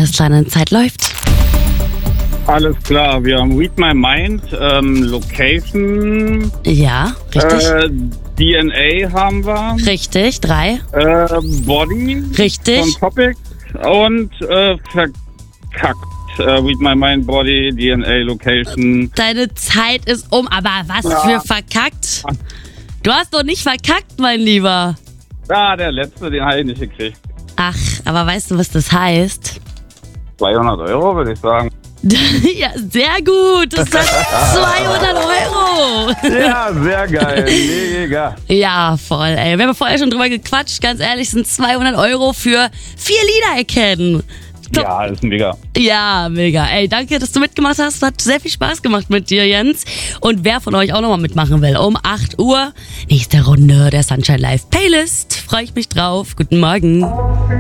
Alles klar, deine Zeit läuft. Alles klar, wir haben Read My Mind, Location, Ja, richtig. DNA haben wir, Richtig, 3. Body Richtig. von Topic und verkackt. Read My Mind, Body, DNA, Location. Deine Zeit ist um, aber was für verkackt? Du hast doch nicht verkackt, mein Lieber. Ja, der letzte, den habe ich nicht gekriegt. Ach, aber weißt du, was das heißt? 200 Euro, würde ich sagen. Ja, sehr gut. Das sind 200 Euro. Ja, sehr geil. Mega. Ja, voll, ey. Wir haben vorher schon drüber gequatscht. Ganz ehrlich, sind 200 Euro für 4 Lieder erkennen. Top. Ja, ist mega. Ja, mega. Ey, danke, dass du mitgemacht hast. Hat sehr viel Spaß gemacht mit dir, Jens. Und wer von euch auch nochmal mitmachen will, um 8 Uhr, nächste Runde der Sunshine Live Playlist. Freue ich mich drauf. Guten Morgen.